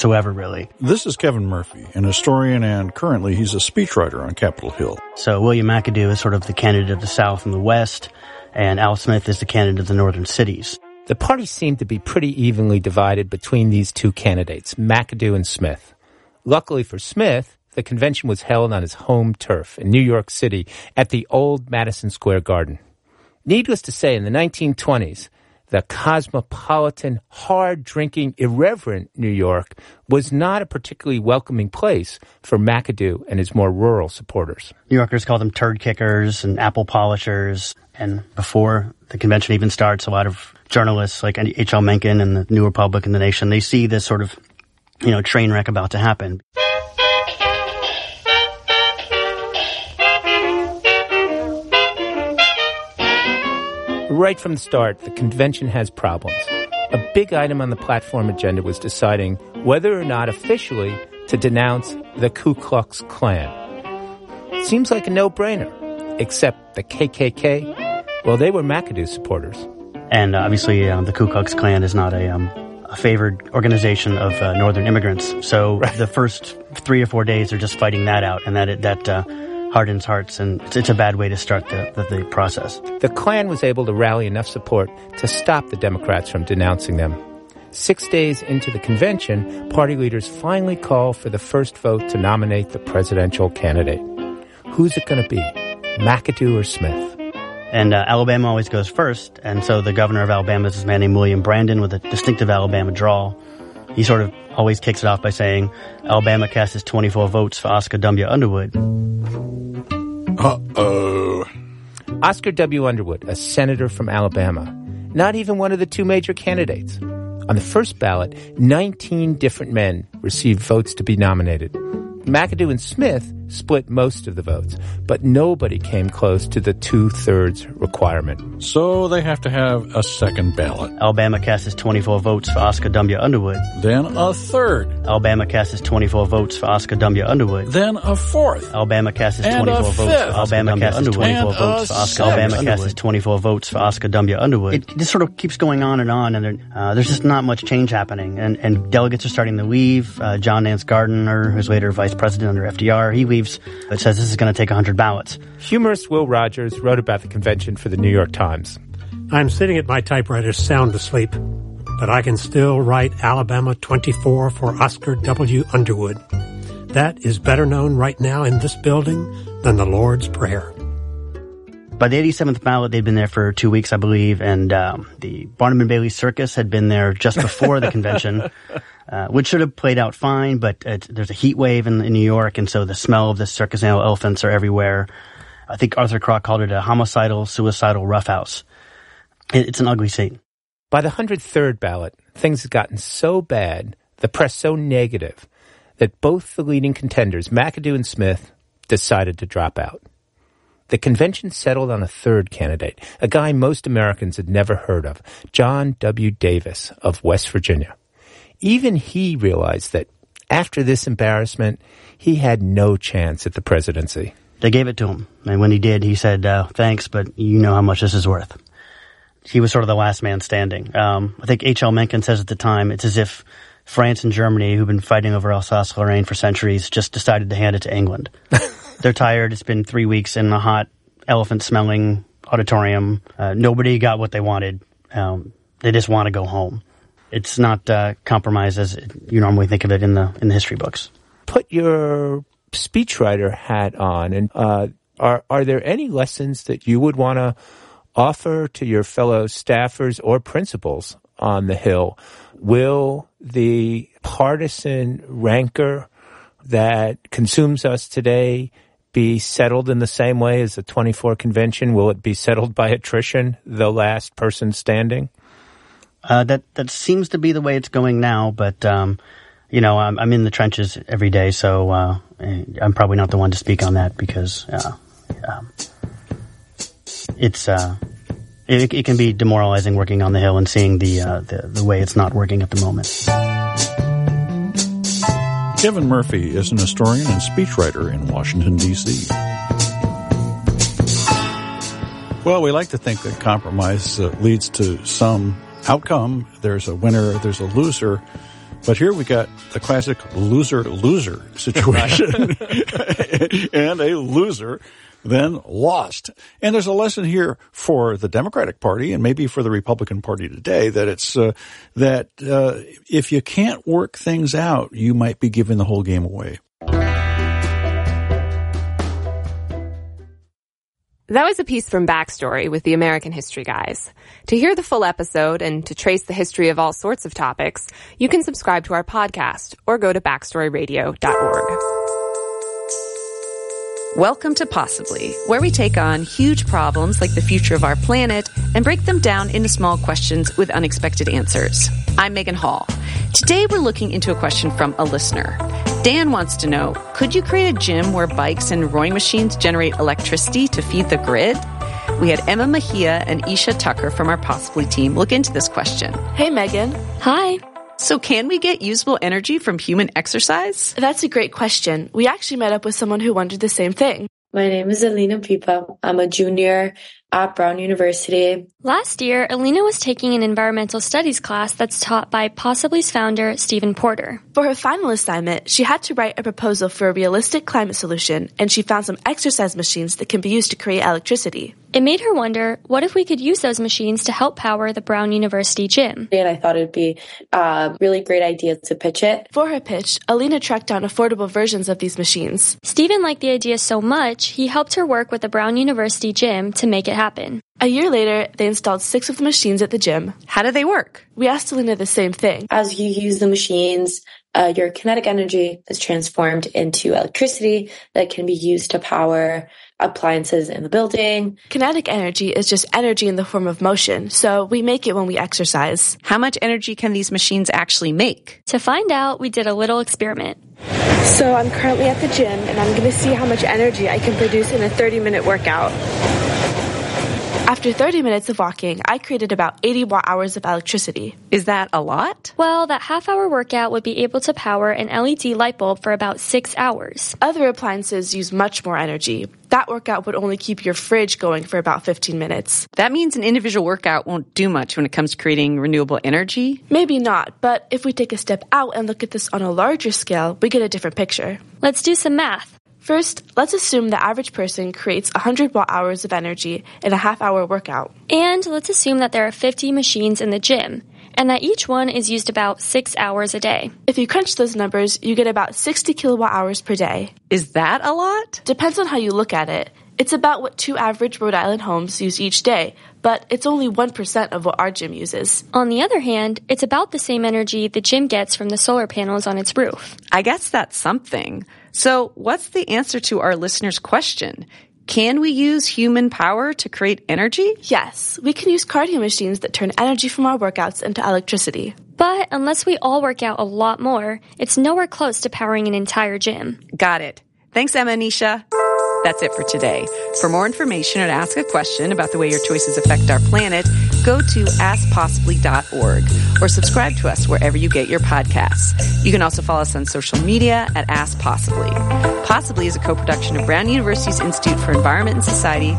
whatsoever, really. This is Kevin Murphy, an historian, and currently he's a speechwriter on Capitol Hill. So William McAdoo is sort of the candidate of the South and the West, and Al Smith is the candidate of the northern cities. The party seemed to be pretty evenly divided between these two candidates, McAdoo and Smith. Luckily for Smith, the convention was held on his home turf in New York City at the old Madison Square Garden. Needless to say, in the 1920s, the cosmopolitan, hard-drinking, irreverent New York was not a particularly welcoming place for McAdoo and his more rural supporters. New Yorkers call them turd kickers and apple polishers. And before the convention even starts, a lot of journalists like H.L. Mencken and the New Republic and The Nation, they see this sort of, train wreck about to happen. Right from the start, the convention has problems. A big item on the platform agenda was deciding whether or not officially to denounce the Ku Klux Klan. Seems like a no-brainer, except the KKK, well, they were McAdoo supporters. And obviously, the Ku Klux Klan is not a favored organization of northern immigrants. So The first 3 or 4 days are just fighting that out, and that hardens hearts, and it's a bad way to start the process. The Klan was able to rally enough support to stop the Democrats from denouncing them. 6 days into the convention, party leaders finally call for the first vote to nominate the presidential candidate. Who's it going to be, McAdoo or Smith? And Alabama always goes first, and so the governor of Alabama is this man named William Brandon with a distinctive Alabama drawl. He sort of always kicks it off by saying, Alabama casts 24 votes for Oscar W. Underwood. Uh-oh. Oscar W. Underwood, a senator from Alabama, not even one of the two major candidates. On the first ballot, 19 different men received votes to be nominated. McAdoo and Smith split most of the votes, but nobody came close to the 2/3 requirement. So they have to have a second ballot. Alabama casts 24 votes for Oscar W. Underwood. Then a third. Alabama casts 24 votes for Oscar W. Underwood. Then a fourth. Alabama casts and 24 votes fifth. for Alabama casts 24 votes for Oscar. Alabama casts 24 votes for Oscar W. Underwood. It just sort of keeps going on, and there's just not much change happening. And delegates are starting to leave. John Nance Gardner, who's later vice president under FDR, he leaves. It says this is going to take 100 ballots. Humorist Will Rogers wrote about the convention for the New York Times. I'm sitting at my typewriter sound asleep, but I can still write Alabama 24 for Oscar W. Underwood. That is better known right now in this building than the Lord's Prayer. By the 87th ballot, they'd been there for 2 weeks, I believe, and the Barnum and Bailey Circus had been there just before the convention, which should have played out fine, but there's a heat wave in New York, and so the smell of the circus animal elephants are everywhere. I think Arthur Kroc called it a homicidal, suicidal roughhouse. It's an ugly scene. By the 103rd ballot, things had gotten so bad, the press so negative, that both the leading contenders, McAdoo and Smith, decided to drop out. The convention settled on a third candidate, a guy most Americans had never heard of, John W. Davis of West Virginia. Even he realized that after this embarrassment, he had no chance at the presidency. They gave it to him, and when he did, he said, thanks, but you know how much this is worth. He was sort of the last man standing. I think H.L. Mencken says at the time, it's as if France and Germany, who've been fighting over Alsace-Lorraine for centuries, just decided to hand it to England. They're tired. It's been 3 weeks in a hot, elephant-smelling auditorium. Nobody got what they wanted. They just want to go home. It's not compromise as you normally think of it in the history books. Put your speechwriter hat on, and are there any lessons that you would want to offer to your fellow staffers or principals on the Hill? Will the partisan rancor that consumes us today be settled in the same way as the 24 convention? Will it be settled by attrition, the last person standing? That seems to be the way it's going now, but I'm in the trenches every day, so I'm probably not the one to speak on that because it can be demoralizing working on the Hill and seeing the way it's not working at the moment. Kevin Murphy is an historian and speechwriter in Washington, D.C. Well, we like to think that compromise leads to some outcome. There's a winner, there's a loser. But here we got the classic loser-loser situation. And a loser then lost. And there's a lesson here for the Democratic Party and maybe for the Republican Party today that it's if you can't work things out, you might be giving the whole game away. That was a piece from Backstory with the American History Guys. To hear the full episode and to trace the history of all sorts of topics, you can subscribe to our podcast or go to backstoryradio.org. Welcome to Possibly, where we take on huge problems like the future of our planet and break them down into small questions with unexpected answers. I'm Megan Hall. Today we're looking into a question from a listener. Dan wants to know, could you create a gym where bikes and rowing machines generate electricity to feed the grid? We had Emma Mejia and Isha Tucker from our Possibly team look into this question. Hey, Megan. Hi. So can we get usable energy from human exercise? That's a great question. We actually met up with someone who wondered the same thing. My name is Alina Pipa. I'm a junior at Brown University. Last year, Alina was taking an environmental studies class that's taught by Possibly's founder, Stephen Porter. For her final assignment, she had to write a proposal for a realistic climate solution, and she found some exercise machines that can be used to create electricity. It made her wonder, what if we could use those machines to help power the Brown University gym? And I thought it'd be a really great idea to pitch it. For her pitch, Alina tracked down affordable versions of these machines. Stephen liked the idea so much, he helped her work with the Brown University gym to make it happen. A year later, they installed 6 of the machines at the gym. How do they work? We asked Alina the same thing. As you use the machines, your kinetic energy is transformed into electricity that can be used to power appliances in the building. Kinetic energy is just energy in the form of motion, so we make it when we exercise. How much energy can these machines actually make? To find out, we did a little experiment. So I'm currently at the gym, and I'm going to see how much energy I can produce in a 30-minute workout. After 30 minutes of walking, I created about 80 watt-hours of electricity. Is that a lot? Well, that half-hour workout would be able to power an LED light bulb for about 6 hours. Other appliances use much more energy. That workout would only keep your fridge going for about 15 minutes. That means an individual workout won't do much when it comes to creating renewable energy? Maybe not, but if we take a step out and look at this on a larger scale, we get a different picture. Let's do some math. First, let's assume the average person creates 100 watt-hours of energy in a half-hour workout. And let's assume that there are 50 machines in the gym, and that each one is used about 6 hours a day. If you crunch those numbers, you get about 60 kilowatt-hours per day. Is that a lot? Depends on how you look at it. It's about what 2 average Rhode Island homes use each day, but it's only 1% of what our gym uses. On the other hand, it's about the same energy the gym gets from the solar panels on its roof. I guess that's something. So what's the answer to our listener's question? Can we use human power to create energy? Yes, we can use cardio machines that turn energy from our workouts into electricity. But unless we all work out a lot more, it's nowhere close to powering an entire gym. Got it. Thanks, Emma and Nisha. That's it for today. For more information or to ask a question about the way your choices affect our planet, go to askpossibly.org or subscribe to us wherever you get your podcasts. You can also follow us on social media at Ask Possibly. Possibly is a co-production of Brown University's Institute for Environment and Society,